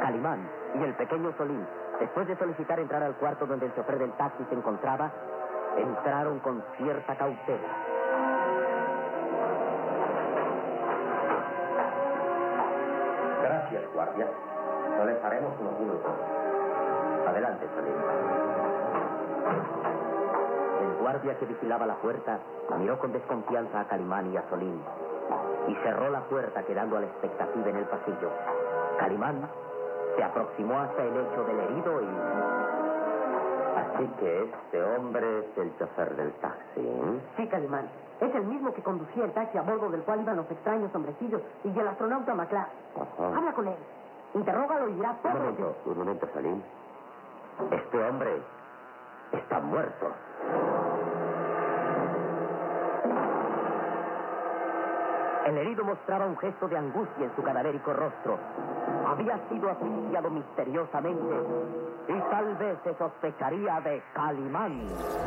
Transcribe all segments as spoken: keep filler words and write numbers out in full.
Calimán y el pequeño Solín, después de solicitar entrar al cuarto donde el chofer del taxi se encontraba, entraron con cierta cautela. Gracias, guardia. No les haremos unos minutos. Adelante, Solín. El guardia que vigilaba la puerta miró con desconfianza a Calimán y a Solín y cerró la puerta, quedando a la expectativa en el pasillo. Calimán se aproximó hasta el lecho del herido y... Así que este hombre es el chofer del taxi, ¿eh? Sí, Calimán. Es el mismo que conducía el taxi a bordo del cual iban los extraños hombrecillos y el astronauta McClure. Ajá. Habla con él. Interrógalo y dirá todo. Un momento, un momento, Solín. Este hombre está muerto. El herido mostraba un gesto de angustia en su cadavérico rostro. Había sido asfixiado misteriosamente y tal vez se sospecharía de Calimán.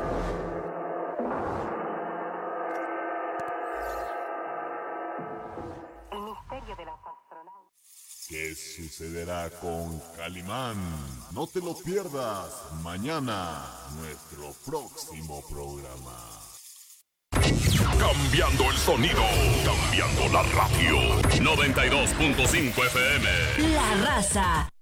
El misterio de las astronautas. ¿Qué sucederá con Calimán? No te lo pierdas mañana, nuestro próximo programa. Cambiando el sonido, cambiando la radio. noventa y dos punto cinco F M. La Raza.